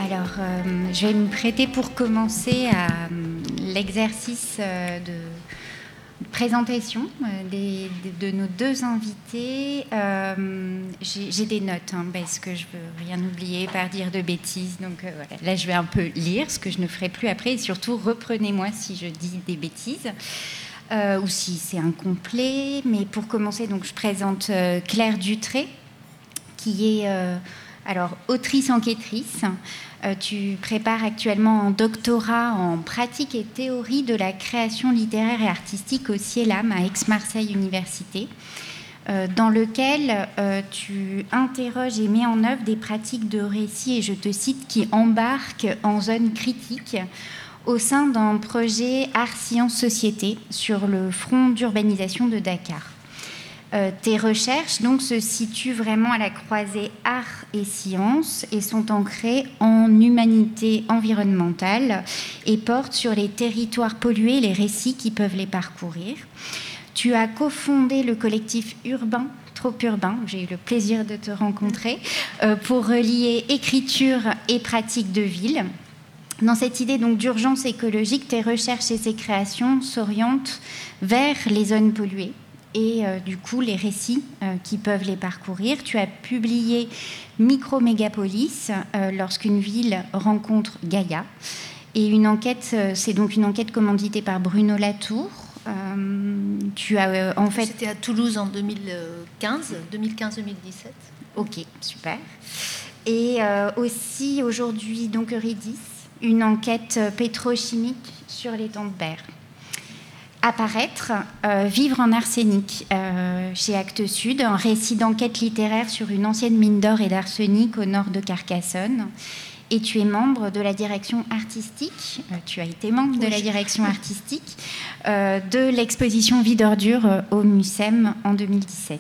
Alors, je vais me prêter pour commencer à l'exercice de présentation de nos deux invités. J'ai des notes, parce que je ne veux rien oublier par dire de bêtises. Donc voilà, là, je vais un peu lire, ce que je ne ferai plus après. Et surtout, reprenez-moi si je dis des bêtises. Ou si c'est incomplet. Mais pour commencer, donc, je présente Claire Dutré, qui est autrice-enquêtrice. Tu prépares actuellement un doctorat en pratique et théorie de la création littéraire et artistique au CIELAM à Aix-Marseille Université, dans lequel tu interroges et mets en œuvre des pratiques de récit, et je te cite, qui embarquent en zone critique au sein d'un projet Art-Sciences-Société sur le front d'urbanisation de Dakar. Tes recherches donc se situent vraiment à la croisée art et science et sont ancrées en humanité environnementale et portent sur les territoires pollués et les récits qui peuvent les parcourir. Tu as cofondé le collectif urbain, Trop Urbain, j'ai eu le plaisir de te rencontrer, pour relier écriture et pratique de ville. Dans cette idée donc d'urgence écologique, tes recherches et tes créations s'orientent vers les zones polluées et du coup les récits qui peuvent les parcourir. Tu as publié Micro-Mégapolis, lorsqu'une ville rencontre Gaïa, et une enquête, c'est donc une enquête commanditée par Bruno Latour. Tu as en fait... C'était à Toulouse en 2015-2017. Ok, super. Et aussi aujourd'hui donc Eurydice, une enquête pétrochimique sur l'étang de Berre. Apparaître, Vivre en arsenic, chez Actes Sud, un récit d'enquête littéraire sur une ancienne mine d'or et d'arsenic au nord de Carcassonne. Et tu es membre de la direction artistique, tu as été membre de la direction artistique de l'exposition Vie d'ordures au MUSEM en 2017.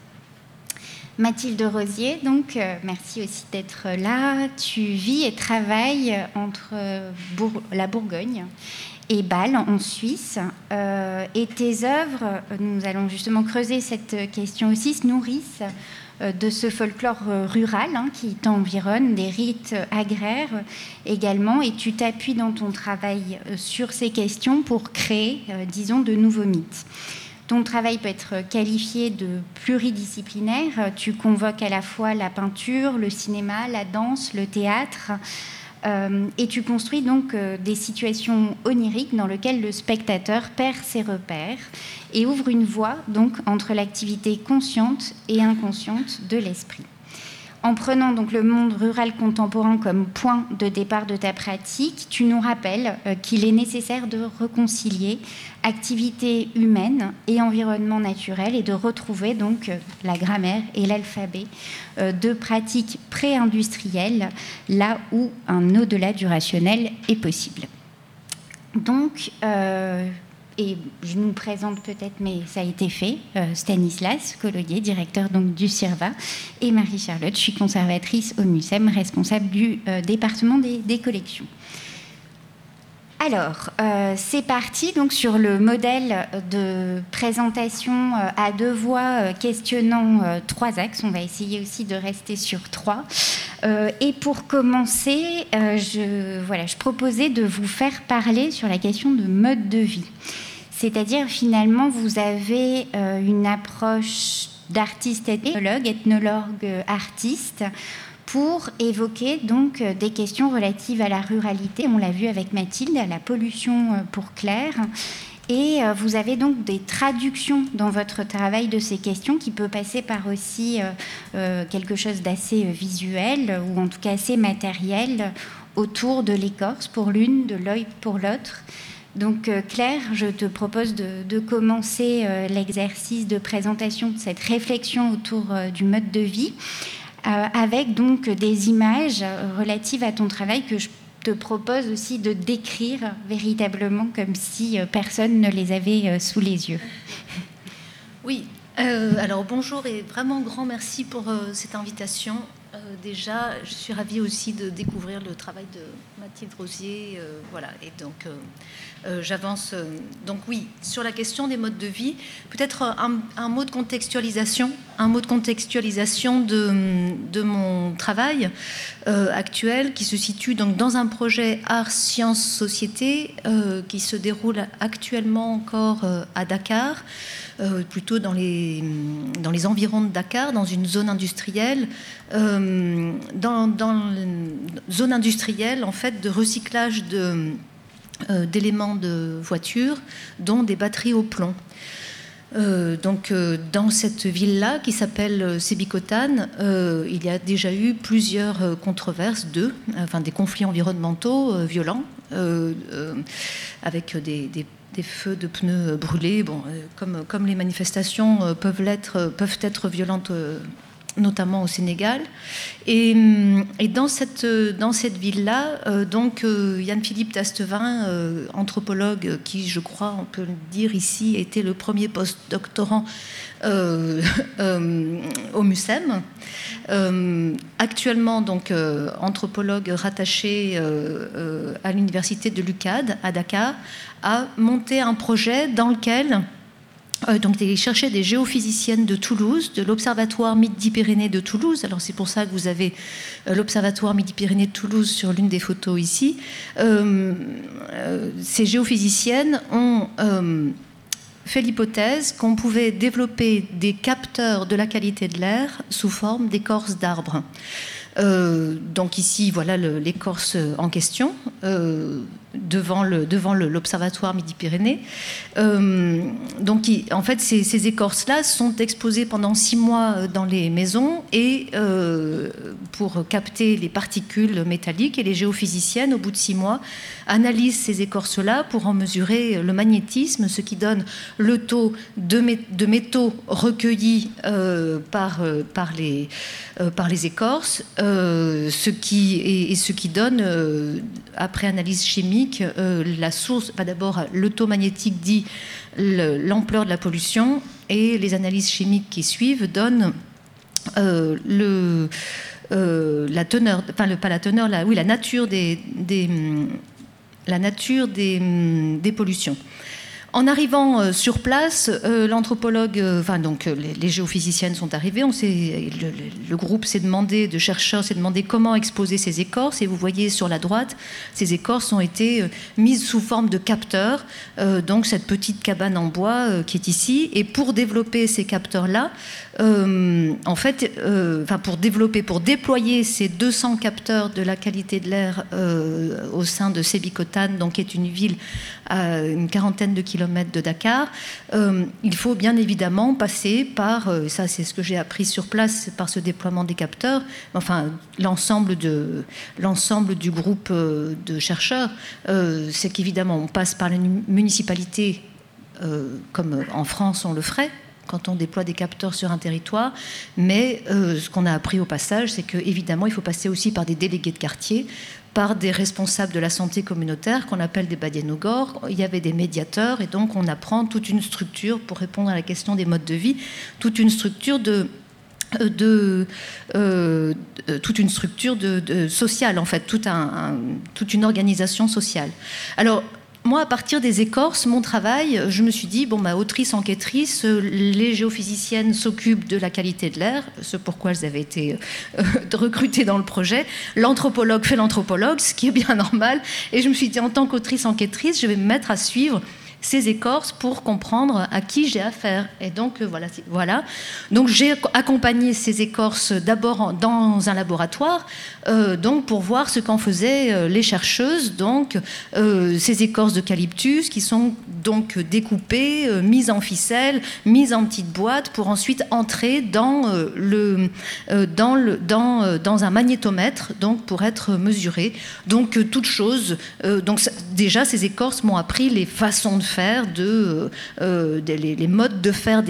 Mathilde Rosier, donc, merci aussi d'être là. Tu vis et travailles entre la Bourgogne et Bâle, en Suisse. Et tes œuvres, nous allons justement creuser cette question aussi, se nourrissent de ce folklore rural qui t'environne, des rites agraires également. Et tu t'appuies dans ton travail sur ces questions pour créer, disons, de nouveaux mythes. Ton travail peut être qualifié de pluridisciplinaire. Tu convoques à la fois la peinture, le cinéma, la danse, le théâtre. Et tu construis donc des situations oniriques dans lesquelles le spectateur perd ses repères et ouvre une voie donc entre l'activité consciente et inconsciente de l'esprit. En prenant donc le monde rural contemporain comme point de départ de ta pratique, tu nous rappelles qu'il est nécessaire de réconcilier activité humaine et environnement naturel et de retrouver donc la grammaire et l'alphabet de pratiques pré-industrielles, là où un au-delà du rationnel est possible. Donc, et je nous présente peut-être, mais ça a été fait, Stanislas Collodier, directeur donc du CIRVA, et Marie-Charlotte, je suis conservatrice au MUSEM, responsable du département des collections. Alors, c'est parti donc sur le modèle de présentation à deux voix questionnant trois axes. On va essayer aussi de rester sur trois. Et pour commencer, je proposais de vous faire parler sur la question de mode de vie. C'est-à-dire, finalement, vous avez une approche d'artiste ethnologue artiste, pour évoquer donc des questions relatives à la ruralité. On l'a vu avec Mathilde, à la pollution pour Claire. Et vous avez donc des traductions dans votre travail de ces questions qui peut passer par aussi quelque chose d'assez visuel ou en tout cas assez matériel autour de l'écorce pour l'une, de l'œil pour l'autre. Donc Claire, je te propose de commencer l'exercice de présentation de cette réflexion autour du mode de vie avec donc des images relatives à ton travail que je te propose aussi de décrire véritablement comme si personne ne les avait sous les yeux. Oui, alors bonjour et vraiment grand merci pour cette invitation. Déjà, je suis ravie aussi de découvrir le travail de Mathilde Rosier. Voilà, et donc j'avance. Donc oui, sur la question des modes de vie, peut-être un mot de contextualisation. un mot de contextualisation de mon travail actuel, qui se situe donc dans un projet Art, Sciences, Société, qui se déroule actuellement encore à Dakar, plutôt dans les environs de Dakar, dans une zone industrielle, dans une zone industrielle en fait de recyclage d'éléments de voitures, dont des batteries au plomb. Dans cette ville-là, qui s'appelle Sébikotane, il y a déjà eu plusieurs controverses, des conflits environnementaux violents, avec des feux de pneus brûlés. Bon, comme les manifestations peuvent être violentes, notamment au Sénégal. Et dans cette ville-là, Yann-Philippe Tastevin, anthropologue, qui, je crois, on peut le dire ici, était le premier post-doctorant au MUSEM, actuellement donc anthropologue rattaché à l'université de l'UCAD à Dakar, a monté un projet dans lequel il cherchait des géophysiciennes de Toulouse, de l'Observatoire Midi-Pyrénées de Toulouse. Alors c'est pour ça que vous avez l'Observatoire Midi-Pyrénées de Toulouse sur l'une des photos ici. Ces géophysiciennes ont fait l'hypothèse qu'on pouvait développer des capteurs de la qualité de l'air sous forme d'écorce d'arbres. Donc ici, voilà l'écorce en question, devant l'Observatoire Midi-Pyrénées. En fait, ces écorces-là sont exposées pendant 6 mois dans les maisons et pour capter les particules métalliques. Et les géophysiciennes, au bout de 6 mois, analysent ces écorces-là pour en mesurer le magnétisme, ce qui donne le taux de métaux recueillis par les écorces, ce qui donne, après analyse chimique, la source. D'abord, le taux magnétique dit l'ampleur de la pollution, et les analyses chimiques qui suivent donnent la teneur, la nature des pollutions. En arrivant sur place, l'anthropologue, les géophysiciennes sont arrivées. Le groupe de chercheurs s'est demandé comment exposer ces écorces. Et vous voyez sur la droite, ces écorces ont été mises sous forme de capteurs. Donc cette petite cabane en bois qui est ici. Et pour développer ces capteurs-là, pour déployer ces 200 capteurs de la qualité de l'air au sein de Sébikotane, donc qui est une ville à une quarantaine de kilomètres de Dakar, il faut bien évidemment passer par, ça c'est ce que j'ai appris sur place, par ce déploiement des capteurs, l'ensemble du groupe de chercheurs, c'est qu'évidemment on passe par les municipalités, comme en France on le ferait quand on déploie des capteurs sur un territoire, mais ce qu'on a appris au passage, c'est qu'évidemment il faut passer aussi par des délégués de quartier, par des responsables de la santé communautaire qu'on appelle des Badianougors. Il y avait des médiateurs, et donc on apprend toute une structure, pour répondre à la question des modes de vie, toute une structure sociale, en fait, toute une organisation sociale. Alors, moi, à partir des écorces, mon travail, je me suis dit, autrice, enquêtrice, les géophysiciennes s'occupent de la qualité de l'air, ce pourquoi elles avaient été recrutées dans le projet. L'anthropologue fait l'anthropologue, ce qui est bien normal. Et je me suis dit, en tant qu'autrice, enquêtrice, je vais me mettre à suivre ces écorces pour comprendre à qui j'ai affaire. Et donc, voilà. Donc, j'ai accompagné ces écorces d'abord dans un laboratoire, pour voir ce qu'en faisaient les chercheuses. Donc, ces écorces d'eucalyptus qui sont donc découpées, mises en ficelles, mises en petites boîtes pour ensuite entrer dans un magnétomètre, donc pour être mesurées. Donc, toute chose. Déjà, ces écorces m'ont appris les façons de faire, les modes de faire